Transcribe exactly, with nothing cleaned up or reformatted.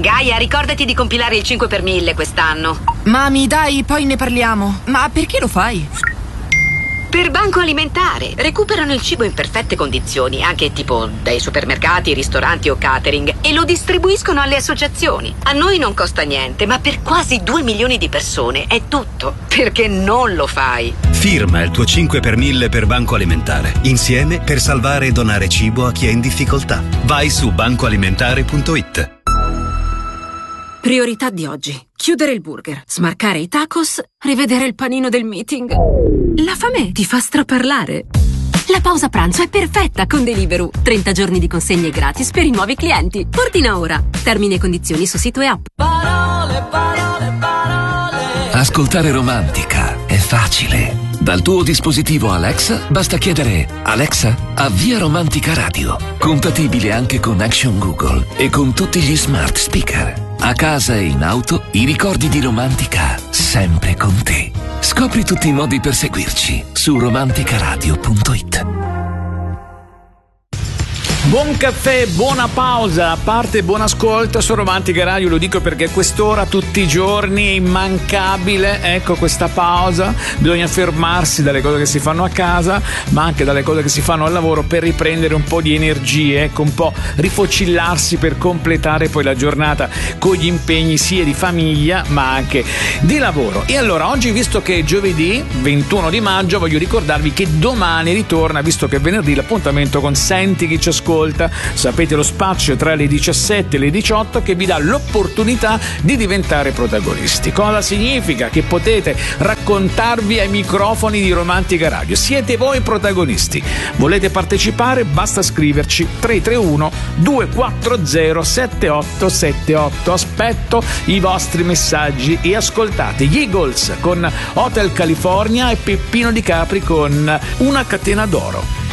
Gaia, ricordati di compilare il cinque per mille quest'anno. Mami, dai, poi ne parliamo. Ma perché lo fai? Per Banco Alimentare. Recuperano il cibo in perfette condizioni, anche tipo dai supermercati, ristoranti o catering, e lo distribuiscono alle associazioni. A noi non costa niente, ma per quasi due milioni di persone è tutto. Perché non lo fai? Firma il tuo cinque per mille per Banco Alimentare. Insieme per salvare e donare cibo a chi è in difficoltà. Vai su banco alimentare punto it. Priorità di oggi: chiudere il burger, smarcare i tacos, rivedere il panino del meeting. La fame ti fa straparlare. La pausa pranzo è perfetta con Deliveroo. trenta giorni di consegne gratis per i nuovi clienti. Ordina ora. Termini e condizioni su sito e app. Parole, parole, parole. Ascoltare Romantica è facile. Dal tuo dispositivo Alexa basta chiedere: Alexa, avvia Romantica Radio. Compatibile anche con Action Google e con tutti gli smart speaker. A casa e in auto, i ricordi di Romantica sempre con te. Scopri tutti i modi per seguirci su romanticaradio punto it. Buon caffè, buona pausa, a parte buon ascolto su Romantica Radio, lo dico perché quest'ora tutti i giorni è immancabile, ecco questa pausa, bisogna fermarsi dalle cose che si fanno a casa, ma anche dalle cose che si fanno al lavoro per riprendere un po' di energie, ecco, un po' rifocillarsi per completare poi la giornata con gli impegni sia di famiglia ma anche di lavoro. E allora oggi, visto che è giovedì ventuno di maggio, voglio ricordarvi che domani ritorna, visto che è venerdì, l'appuntamento con Senti chi ci ascolta. Sapete, lo spazio tra le diciassette e le diciotto che vi dà l'opportunità di diventare protagonisti. Cosa significa? Che potete raccontarvi ai microfoni di Romantica Radio. Siete voi protagonisti. Volete partecipare? Basta scriverci tre tre uno due quattro zero sette otto sette otto. Aspetto i vostri messaggi e ascoltate gli Eagles con Hotel California e Peppino Di Capri con Una catena d'oro.